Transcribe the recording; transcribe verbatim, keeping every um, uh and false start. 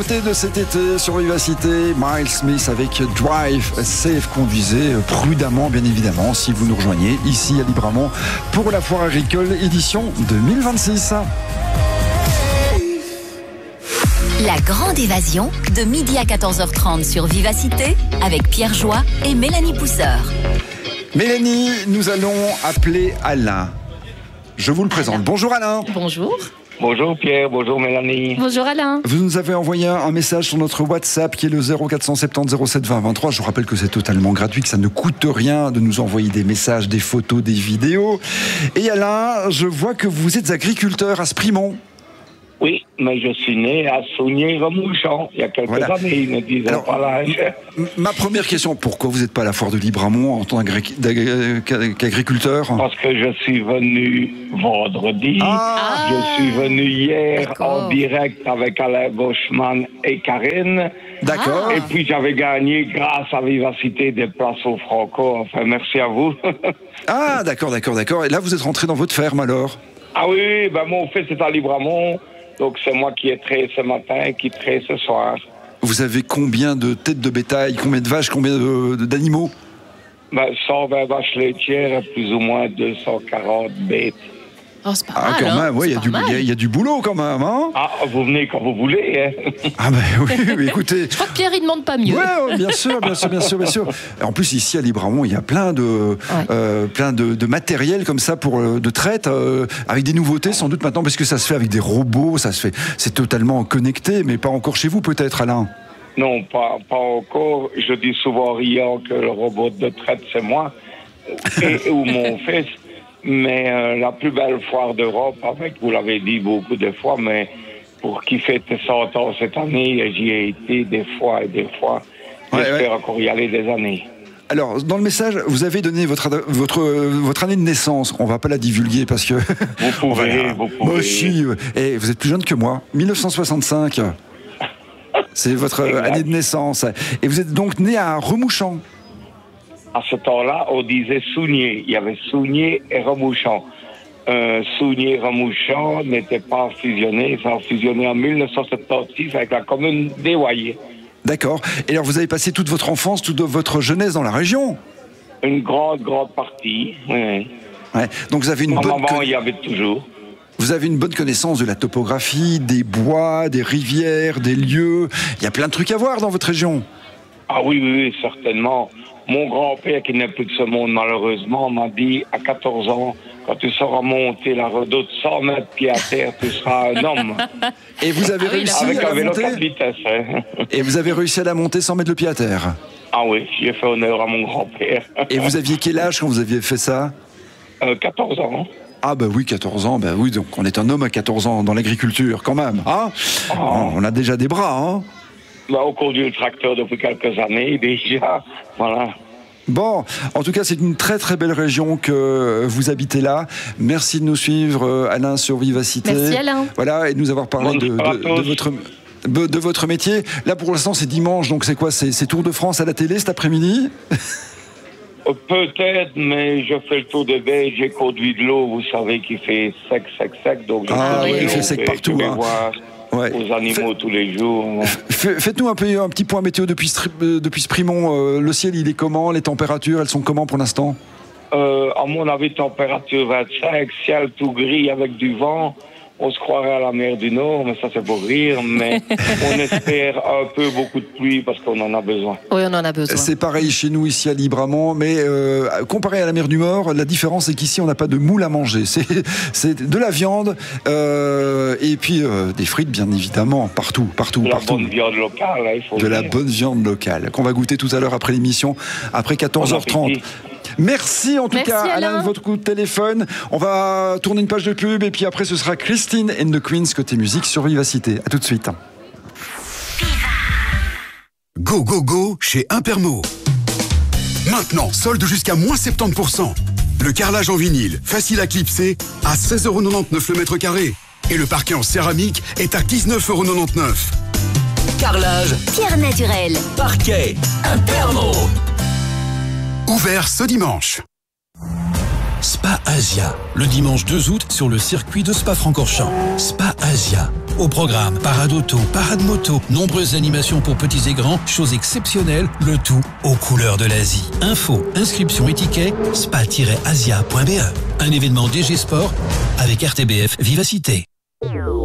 nouveauté de cet été sur Vivacité, Miles Smith avec Drive Safe. Conduisez prudemment, bien évidemment, si vous nous rejoignez ici à Libramont pour la foire agricole édition deux mille vingt-six. La grande évasion, de midi à quatorze heures trente sur Vivacité, avec Pierre Joie et Mélanie Pousseur. Mélanie, nous allons appeler Alain. Je vous le présente. Alain. Bonjour Alain. Bonjour. Bonjour Pierre, bonjour Mélanie. Bonjour Alain. Vous nous avez envoyé un message sur notre WhatsApp qui est le zéro quatre cent soixante-dix zéro sept vingt vingt-trois. Je vous rappelle que c'est totalement gratuit, que ça ne coûte rien de nous envoyer des messages, des photos, des vidéos. Et Alain, je vois que vous êtes agriculteur à Sprimont. Oui, mais je suis né à Sounier-Remouchon, il y a quelques Voilà. années, ne disons Alors, pas là. M- Ma première question, pourquoi vous n'êtes pas à la foire de Libramont en tant qu'agri- d'ag- qu'agriculteur? Parce que je suis venu vendredi, Ah. je suis venu hier D'accord. en direct avec Alain Boschman et Karine, D'accord. et puis j'avais gagné grâce à Vivacité des places au Franco, enfin merci à vous. Ah, d'accord, d'accord, d'accord. Et là, vous êtes rentré dans votre ferme alors? Ah oui, oui, ben mon fils est à Libramont, donc c'est moi qui ai traité ce matin, qui traite ce soir. Vous avez combien de têtes de bétail, combien de vaches, combien de- de- d'animaux? Ben, cent vingt vaches laitières, plus ou moins deux cent quarante bêtes. Oh, c'est pas Ah, mal, quand hein. même, oui, il y, a C'est du- pas il y a- mal. il y a du boulot quand même, hein? Ah, vous venez quand vous voulez, hein. Ah, ben oui, oui, écoutez. Je crois que Pierre, il demande pas mieux. Ouais, ouais, bien sûr, bien sûr, bien sûr, bien sûr. En plus, ici à Libramont, il y a plein de, euh, plein de, de matériel comme ça pour euh, de traite, euh, avec des nouveautés sans doute maintenant, parce que ça se fait avec des robots, ça se fait, c'est totalement connecté, mais pas encore chez vous peut-être, Alain. Non, pas, pas encore. Je dis souvent riant que le robot de traite, c'est moi, et, ou mon fils. Mais euh, la plus belle foire d'Europe, avec, vous l'avez dit beaucoup de fois, mais pour qui fête cent ans cette année, j'y ai été des fois et des fois. Ouais, J'espère ouais. encore y aller des années. Alors, dans le message, vous avez donné votre, ad- votre, euh, votre année de naissance. On va pas la divulguer parce que... Vous on va pouvez, la- vous Moi pouvez. aussi. euh, Et vous êtes plus jeune que moi. mille neuf cent soixante-cinq. C'est votre euh, Exact. année de naissance. Et vous êtes donc né à Remouchon. À ce temps-là, on disait Sounier. Il y avait Sounier et Remouchon. Euh, Sounier et Remouchon n'étaient pas fusionnés. Ça a fusionné en mille neuf cent soixante-seize avec la commune d'Éwaillé. D'accord. Et alors, vous avez passé toute votre enfance, toute votre jeunesse dans la région. Une grande, grande partie. Oui. Ouais. Donc, vous avez une En bonne, avant, con- il y avait toujours. vous avez une bonne connaissance de la topographie, des bois, des rivières, des lieux. Il y a plein de trucs à voir dans votre région. Ah oui, oui, oui, certainement. Mon grand-père, qui n'est plus de ce monde malheureusement, m'a dit à quatorze ans, quand tu sauras monter la redoute cent mètres pied à terre, tu seras un homme. Et vous avez Ah oui, réussi Avec à un la vélo monter. quatre vitesses. Hein. Et vous avez réussi à la monter sans mettre le pied à terre. Ah oui, j'ai fait honneur à mon grand-père. Et vous aviez quel âge quand vous aviez fait ça? Euh, quatorze ans. Ah bah oui, quatorze ans, bah oui, donc on est un homme à quatorze ans dans l'agriculture quand même, hein? Oh. On a déjà des bras, hein? Bah, on conduit le tracteur depuis quelques années déjà. Voilà. Bon, en tout cas, c'est une très très belle région que vous habitez là. Merci de nous suivre, euh, Alain, sur Vivacité. Merci, Alain. Voilà, et de nous avoir parlé de, Bonsoir à de- tous. de votre... de votre métier. Là, pour l'instant, c'est dimanche, donc c'est quoi? C'est c'est Tour de France à la télé cet après-midi? Euh, Peut-être, mais je fais le tour de baie, j'ai conduit de l'eau, vous savez, qui fait sec, sec, sec. Donc je Ah conduis oui, de il l'eau fait sec et partout, Je vais hein. voir Ouais. aux animaux tous les jours. Fait- Faites-nous un, peu, un petit point météo depuis, Stri- euh, depuis Sprimont. Euh, le ciel, il est comment? Les températures, elles sont comment pour l'instant? Euh, à mon avis, température vingt-cinq, ciel tout gris avec du vent. On se croirait à la mer du Nord, mais ça c'est pour rire. Mais on espère un peu beaucoup de pluie parce qu'on en a besoin. Oui, on en a besoin. C'est pareil chez nous ici à Libramont, mais euh, comparé à la mer du Nord, la différence c'est qu'ici on n'a pas de moule à manger. C'est, c'est de la viande euh, et puis euh, des frites bien évidemment, partout, partout, De la partout. bonne viande locale, hein, il faut De le la dire. bonne viande locale qu'on va goûter tout à l'heure après l'émission, après quatorze heures trente. Bon appétit. Merci en tout Merci, cas Alain Alain. de votre coup de téléphone. On va tourner une page de pub et puis après ce sera Christine and the Queens côté musique sur Vivacité. À tout de suite. Go, go, go chez Impermo. Maintenant, solde jusqu'à moins soixante-dix pour cent. Le carrelage en vinyle, facile à clipser, à seize euros quatre-vingt-dix-neuf le mètre carré. Et le parquet en céramique est à dix-neuf euros quatre-vingt-dix-neuf. Carrelage, Pierre Naturel. parquet, Impermo. Ouvert ce dimanche. Spa Asia, le dimanche deux août sur le circuit de Spa-Francorchamps. Spa Asia. Au programme, parade auto, parade moto, nombreuses animations pour petits et grands, choses exceptionnelles, le tout aux couleurs de l'Asie. Info, inscription et ticket, spa tiret asia point b e. Un événement D G Sport avec R T B F Vivacité.